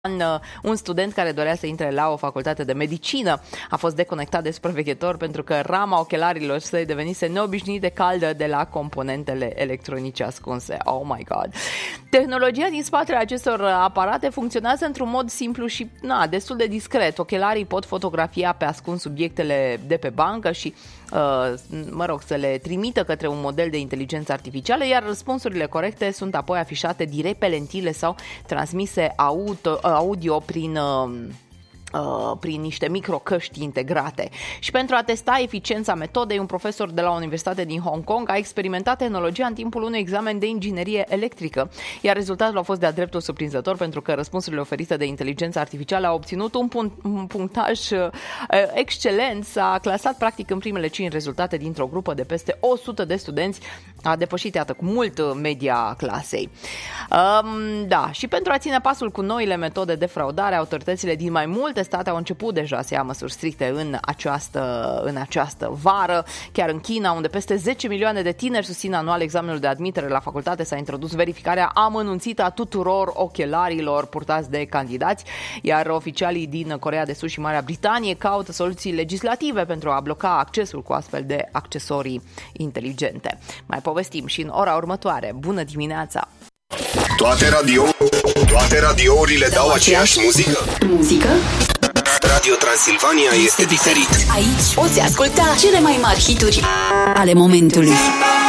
Un student care dorea să intre la o facultate de medicină a fost deconectat de supraveghetor pentru că rama ochelarilor săi devenise neobișnuit de caldă de la componentele electronice ascunse. Oh my God! Tehnologia din spatele acestor aparate funcționează într-un mod simplu și destul de discret. Ochelarii pot fotografia pe ascuns subiectele de pe bancă și să le trimită către un model de inteligență artificială, iar răspunsurile corecte sunt apoi afișate direct pe lentile sau transmise audio prin niște microcăști integrate. Și pentru a testa eficiența metodei, un profesor de la o universitate din Hong Kong a experimentat tehnologia în timpul unui examen de inginerie electrică, iar rezultatul a fost de-a dreptul surprinzător pentru că răspunsurile oferite de inteligența artificială au obținut un punctaj excelent, s-a clasat practic în primele 5 rezultate dintr-o grupă de peste 100 de studenți, a depășit cu mult media clasei. Și pentru a ține pasul cu noile metode de fraudare, autoritățile din mai multe state au început deja să ia măsuri stricte în această vară. Chiar în China, unde peste 10 milioane de tineri susțin anual examenul de admitere la facultate, s-a introdus verificarea amănunțită a tuturor ochelarilor purtați de candidați, iar oficialii din Coreea de Sud și Marea Britanie caută soluții legislative pentru a bloca accesul cu astfel de accesorii inteligente. Mai povestim și în ora următoare. Bună dimineața! Toate radiourile dau aceeași muzică? Radio Transilvania este diferit. Aici poți asculta cele mai mari hituri ale momentului.